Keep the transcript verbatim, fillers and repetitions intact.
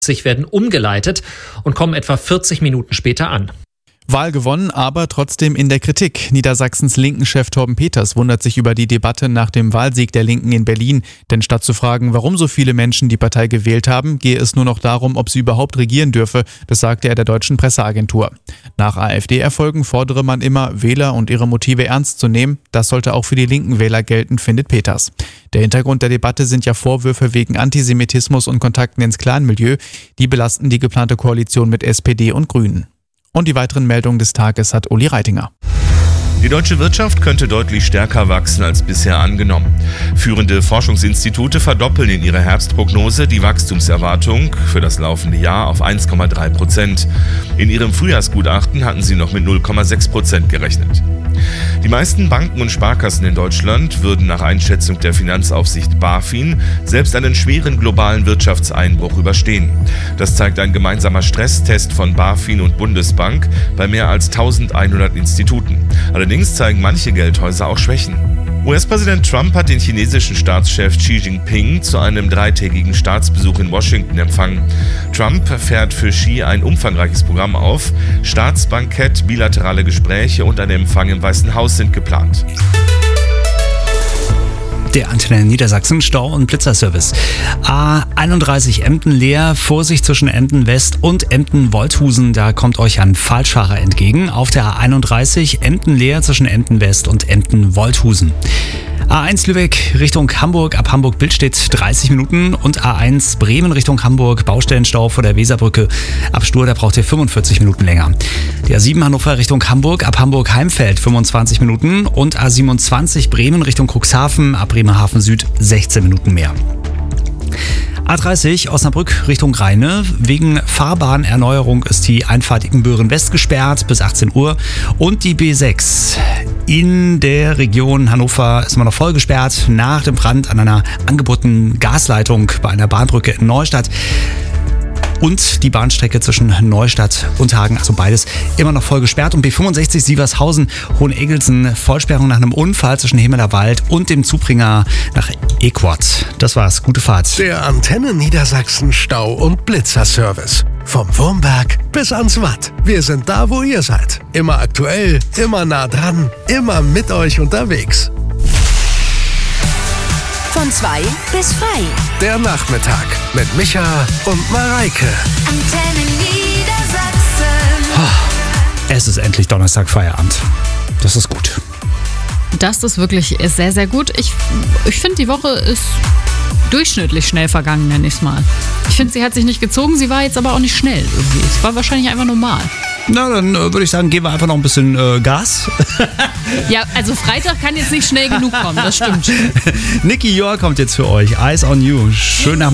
Sie werden umgeleitet und kommen etwa vierzig Minuten später an. Wahl gewonnen, aber trotzdem in der Kritik. Niedersachsens Linken-Chef Torben Peters wundert sich über die Debatte nach dem Wahlsieg der Linken in Berlin. Denn statt zu fragen, warum so viele Menschen die Partei gewählt haben, gehe es nur noch darum, ob sie überhaupt regieren dürfe. Das sagte er der deutschen Presseagentur. Nach AfD-Erfolgen fordere man immer, Wähler und ihre Motive ernst zu nehmen. Das sollte auch für die linken Wähler gelten, findet Peters. Der Hintergrund der Debatte sind ja Vorwürfe wegen Antisemitismus und Kontakten ins Clanmilieu. Die belasten die geplante Koalition mit S P D und Grünen. Und die weiteren Meldungen des Tages hat Uli Reitinger. Die deutsche Wirtschaft könnte deutlich stärker wachsen als bisher angenommen. Führende Forschungsinstitute verdoppeln in ihrer Herbstprognose die Wachstumserwartung für das laufende Jahr auf eins Komma drei Prozent. In ihrem Frühjahrsgutachten hatten sie noch mit null Komma sechs Prozent gerechnet. Die meisten Banken und Sparkassen in Deutschland würden nach Einschätzung der Finanzaufsicht BaFin selbst einen schweren globalen Wirtschaftseinbruch überstehen. Das zeigt ein gemeinsamer Stresstest von BaFin und Bundesbank bei mehr als eintausendeinhundert Instituten. Allerdings zeigen manche Geldhäuser auch Schwächen. U S-Präsident Trump hat den chinesischen Staatschef Xi Jinping zu einem dreitägigen Staatsbesuch in Washington empfangen. Trump fährt für Xi ein umfangreiches Programm auf. Staatsbankett, bilaterale Gespräche und ein Empfang im Weißen Haus sind geplant. Der Antenne Niedersachsen Stau- und Blitzerservice. A einunddreißig Emden leer, Vorsicht zwischen Emden West und Emden Wolthusen, da kommt euch ein Falschfahrer entgegen. Auf der A einunddreißig Emden leer zwischen Emden West und Emden Wolthusen. A eins Lübeck Richtung Hamburg, ab Hamburg-Billstedt dreißig Minuten und A eins Bremen Richtung Hamburg, Baustellenstau vor der Weserbrücke. Ab Stur, da braucht ihr fünfundvierzig Minuten länger. Die A sieben Hannover Richtung Hamburg, ab Hamburg-Heimfeld fünfundzwanzig Minuten und A siebenundzwanzig Bremen Richtung Cuxhaven, ab Bremerhaven Süd sechzehn Minuten mehr. A dreißig Osnabrück Richtung Rheine. Wegen Fahrbahnerneuerung ist die Einfahrt Ibbenbüren West gesperrt bis achtzehn Uhr. Und die B sechs in der Region Hannover ist immer noch voll gesperrt nach dem Brand an einer angebotenen Gasleitung bei einer Bahnbrücke in Neustadt. Und die Bahnstrecke zwischen Neustadt und Hagen, also beides, immer noch voll gesperrt. Und B fünfundsechzig Sievershausen, Hohenegelsen, Vollsperrung nach einem Unfall zwischen Himmelerwald und dem Zubringer nach Equat. Das war's, gute Fahrt. Der Antenne Niedersachsen Stau- und Blitzerservice. Vom Wurmberg bis ans Watt. Wir sind da, wo ihr seid. Immer aktuell, immer nah dran, immer mit euch unterwegs. Von zwei bis frei. Der Nachmittag mit Micha und Mareike. Antenne Niedersachsen. Es ist endlich Donnerstag Feierabend. Das ist gut. Das ist wirklich sehr, sehr gut. Ich, ich finde, die Woche ist durchschnittlich schnell vergangen, nenne ich es mal. Ich finde, sie hat sich nicht gezogen, sie war jetzt aber auch nicht schnell irgendwie. Es war wahrscheinlich einfach normal. Na, dann äh, würde ich sagen, geben wir einfach noch ein bisschen äh, Gas. Ja, also Freitag kann jetzt nicht schnell genug kommen, das stimmt. Nicky Jor kommt jetzt für euch. Eyes on You. Schön Nachmittag.